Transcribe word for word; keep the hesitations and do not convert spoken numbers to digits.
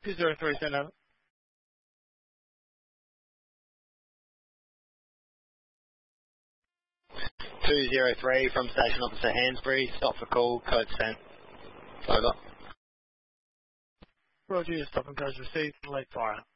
two zero three, send over. two zero three from Station Officer Hansbury, stop for call, code sent. Over. Roger, stop and code received, late fire.